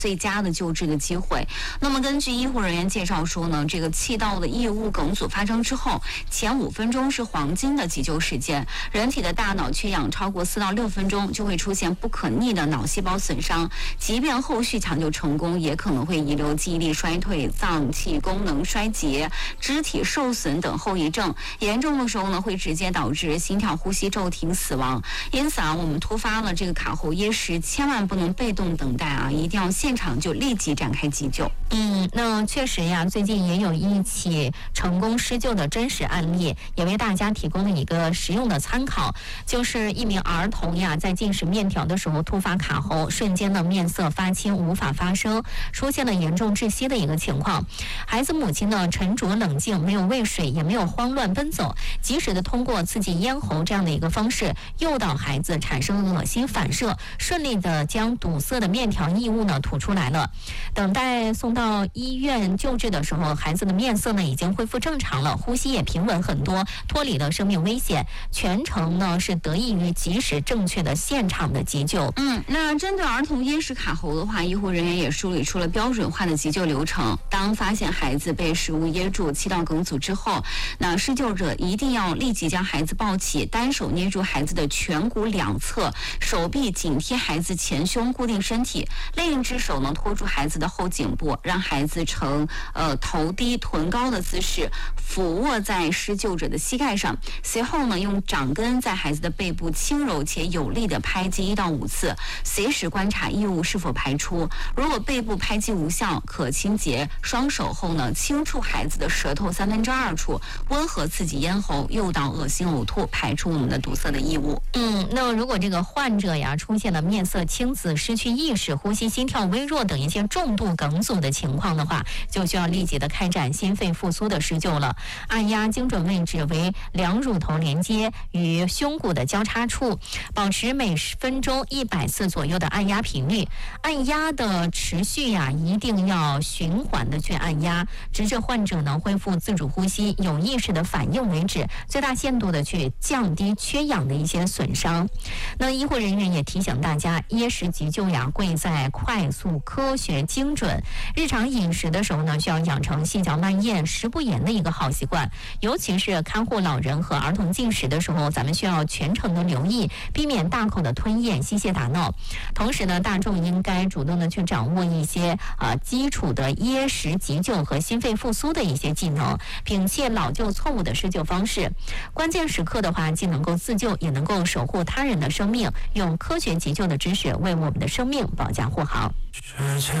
最佳的救治的机会。那么根据医护人员介绍说呢，这个气道的异物梗阻发生之后，前5分钟是黄金的急救时间。人体的大脑缺氧超过4到6分钟，就会出现不可逆的脑细胞损伤，即便后续抢救成功，也可能会遗留记忆力衰退、脏器功能衰竭、肢体受损等后遗症。严重的时候呢，会直接导致心跳、呼吸骤停、死亡。因此啊，我们突发了这个卡喉噎时，千万不能被动等待啊，一定要现场就立即展开急救。 那确实呀，最近也有一起成功施救的真实案例，也为大家提供了一个实用的参考。就是一名儿童呀，在进食面条的时候突发卡喉，瞬间的面色发青，无法发声，出现了严重窒息的一个情况。孩子母亲呢沉着冷静，没有喂水，也没有慌乱奔走，及时的通过刺激咽喉这样的一个方式，诱导孩子产生恶心反射，顺利的将堵塞的面条异物呢吐出来了。等待送到医院救治的时候，孩子的面色呢已经恢复正常了，呼吸也平稳很多，脱离了生命危险。全程呢是得益于及时正确的现场的急救。 那针对儿童噎食卡喉的话，医护人员也梳理出了标准化的急救流程。当发现孩子被食物噎住、气道梗阻之后，那施救者一定要立即将孩子抱起，单手捏住孩子的颧骨两侧，手臂紧贴孩子前胸固定身体，另一只手呢托住孩子的后颈部，让孩子呈头低臀高的姿势俯卧在施救者的膝盖上。随后呢，用掌根在孩子的背部轻柔且有力的拍击1到5次，随时观察异物是否排出。如果背部拍击无效，可清洁双手后呢，轻触孩子的舌头2/3处，温和刺激咽喉，诱导恶心呕吐，排出我们的堵塞的异物。 那如果这个患者呀出现了面色青紫、失去意识、呼吸心跳微弱等一些重度梗阻的情况的话，就需要立即的开展心肺复苏的施救了。按压精准位置为2乳头连接与胸骨的交叉处，保持每分钟100次左右的按压频率。按压的持续呀，一定要循环的去按压，直至患者呢恢复自主呼吸、有意识的反应为止，最大限度的去降低缺氧的一些损伤。那医护人员也提醒大家，噎食急救呀，贵在快速、科学、精准。日常饮食的时候呢，需要养成细嚼慢咽、食不言的一个好习惯。尤其是看护老人和儿童进食的时候，咱们需要全程的留意，避免大口的吞咽、吸泻打闹。同时呢，大众应该主动的去掌握一些基础的噎食急救和心肺复苏的一些技能，摒弃老旧错误的施救方式。关键时刻的话，既能够自救，也能够守护他人的生命，用科学急救的知识为我们的生命保驾护航。